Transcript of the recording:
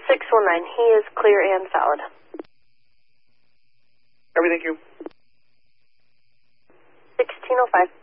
619. He is clear and valid. Copy, thank you. 1605.